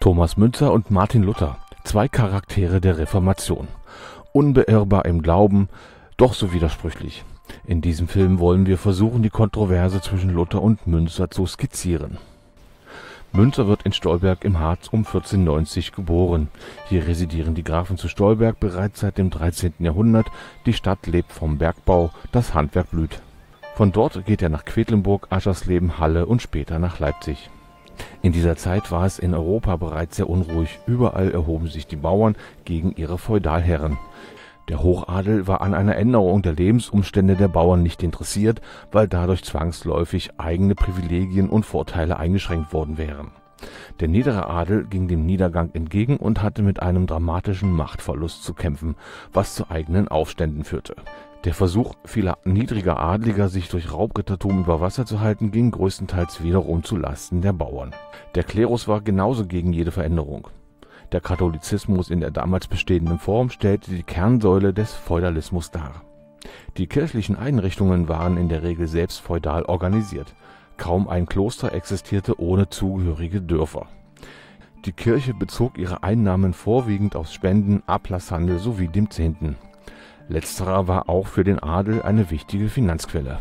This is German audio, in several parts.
Thomas Müntzer und Martin Luther, zwei Charaktere der Reformation. Unbeirrbar im Glauben, doch so widersprüchlich. In diesem Film wollen wir versuchen, die Kontroverse zwischen Luther und Müntzer zu skizzieren. Müntzer wird in Stolberg im Harz um 1490 geboren. Hier residieren die Grafen zu Stolberg bereits seit dem 13. Jahrhundert. Die Stadt lebt vom Bergbau, das Handwerk blüht. Von dort geht er nach Quedlinburg, Aschersleben, Halle und später nach Leipzig. In dieser Zeit war es in Europa bereits sehr unruhig. Überall erhoben sich die Bauern gegen ihre Feudalherren. Der Hochadel war an einer Änderung der Lebensumstände der Bauern nicht interessiert, weil dadurch zwangsläufig eigene Privilegien und Vorteile eingeschränkt worden wären. Der niedere Adel ging dem Niedergang entgegen und hatte mit einem dramatischen Machtverlust zu kämpfen, was zu eigenen Aufständen führte. Der Versuch vieler niedriger Adliger, sich durch Raubrittertum über Wasser zu halten, ging größtenteils wiederum zu Lasten der Bauern. Der Klerus war genauso gegen jede Veränderung. Der Katholizismus in der damals bestehenden Form stellte die Kernsäule des Feudalismus dar. Die kirchlichen Einrichtungen waren in der Regel selbst feudal organisiert. Kaum ein Kloster existierte ohne zugehörige Dörfer. Die Kirche bezog ihre Einnahmen vorwiegend aus Spenden, Ablasshandel sowie dem Zehnten. Letzterer war auch für den Adel eine wichtige Finanzquelle.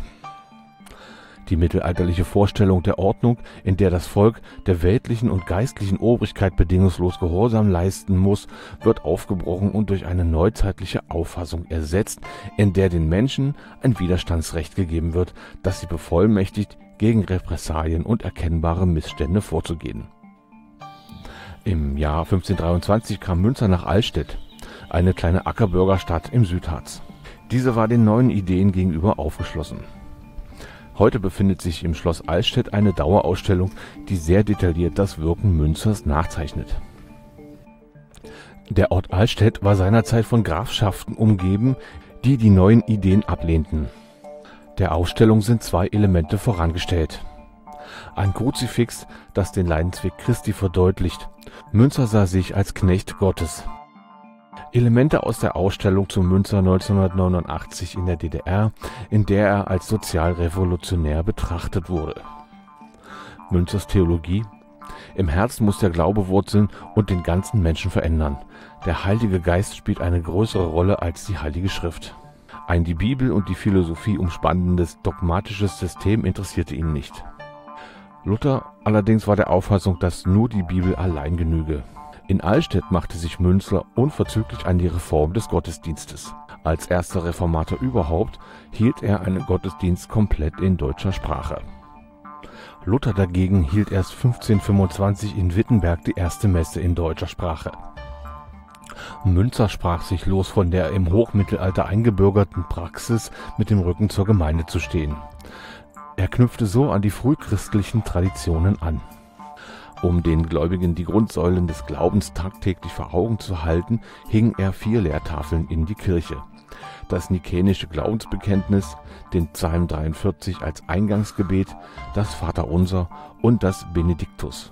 Die mittelalterliche Vorstellung der Ordnung, in der das Volk der weltlichen und geistlichen Obrigkeit bedingungslos Gehorsam leisten muss, wird aufgebrochen und durch eine neuzeitliche Auffassung ersetzt, in der den Menschen ein Widerstandsrecht gegeben wird, das sie bevollmächtigt, gegen Repressalien und erkennbare Missstände vorzugehen. Im Jahr 1523 kam Müntzer nach Allstedt, eine kleine Ackerbürgerstadt im Südharz. Diese war den neuen Ideen gegenüber aufgeschlossen. Heute befindet sich im Schloss Allstedt eine Dauerausstellung, die sehr detailliert das Wirken Müntzers nachzeichnet. Der Ort Allstedt war seinerzeit von Grafschaften umgeben, die die neuen Ideen ablehnten. Der Ausstellung sind zwei Elemente vorangestellt. Ein Kruzifix, das den Leidensweg Christi verdeutlicht. Müntzer sah sich als Knecht Gottes. Elemente aus der Ausstellung zu Müntzer 1989 in der DDR, in der er als sozialrevolutionär betrachtet wurde. Müntzers Theologie: Im Herzen muss der Glaube wurzeln und den ganzen Menschen verändern. Der Heilige Geist spielt eine größere Rolle als die Heilige Schrift. Ein die Bibel und die Philosophie umspannendes dogmatisches System interessierte ihn nicht. Luther allerdings war der Auffassung, dass nur die Bibel allein genüge. In Allstedt machte sich Müntzer unverzüglich an die Reform des Gottesdienstes. Als erster Reformator überhaupt hielt er einen Gottesdienst komplett in deutscher Sprache. Luther dagegen hielt erst 1525 in Wittenberg die erste Messe in deutscher Sprache. Müntzer sprach sich los von der im Hochmittelalter eingebürgerten Praxis, mit dem Rücken zur Gemeinde zu stehen. Er knüpfte so an die frühchristlichen Traditionen an. Um den Gläubigen die Grundsäulen des Glaubens tagtäglich vor Augen zu halten, hing er 4 Lehrtafeln in die Kirche: das nikänische Glaubensbekenntnis, den Psalm 43 als Eingangsgebet, das Vaterunser und das Benediktus.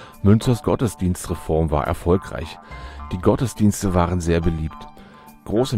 Müntzers Gottesdienstreform war erfolgreich. Die Gottesdienste waren sehr beliebt. Große